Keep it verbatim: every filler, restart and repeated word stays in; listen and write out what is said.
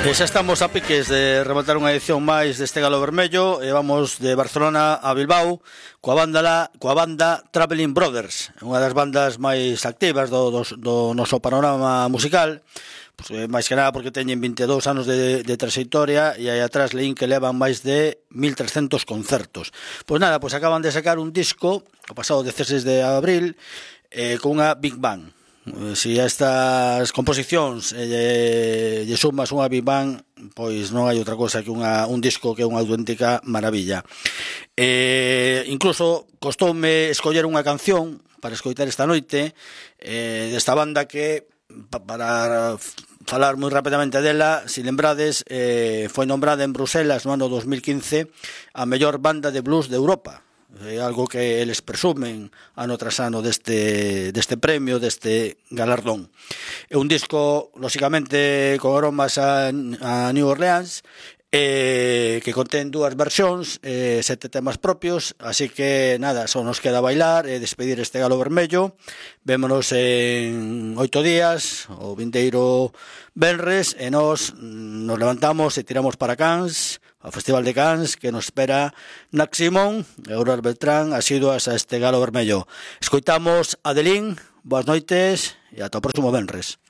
E xa estamos a piques de rematar unha edición máis deste Galo Vermello e vamos de Barcelona a Bilbao coa banda, la, coa banda Traveling Brothers, unha das bandas máis activas do, do, do noso panorama musical, pues, máis que nada porque teñen vinte e dous anos de, de trayectoria e aí atrás leín que levan máis de mil trescentos concertos. Pois nada, pues acaban de sacar un disco o pasado dezasseis de abril eh, con unha Big Bang. Se si estas composicións eh, lle sumas unha Big Bang, pois non hai outra cosa que unha, un disco que é unha auténtica maravilla. Eh, incluso costoume escoller unha canción para escoitar esta noite eh, desta banda que, pa, para falar moi rapidamente dela, se lembrades, eh, foi nombrada en Bruselas no ano dos mil quince a mellor banda de blues de Europa. É algo que eles presumen ano tras ano deste, deste premio, deste galardón. É un disco, lóxicamente, con aromas a, a New Orleans, eh, que contén dúas versións, eh, sete temas propios, así que, nada, só nos queda bailar e despedir este Galo Vermello. Vémonos en oito días, o vindeiro venres, e nos nos levantamos e tiramos para Cans, ao Festival de Cans, que nos espera Nac Simón e Aurora Beltrán, asiduas a este Galo Vermello. Escoitamos Adelín, boas noites e ata o próximo venres.